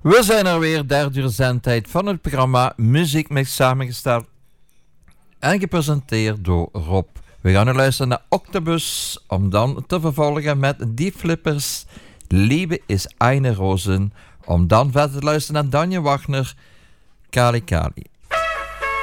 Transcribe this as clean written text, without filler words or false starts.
We zijn er weer, derde uur zendtijd van het programma Muziekmix, samengesteld en gepresenteerd door Rob. We gaan nu luisteren naar Octopus, om dan te vervolgen met Die Flippers, Liebe is eine Rosen, om dan verder te luisteren naar Danje Wagner, Kali Kali.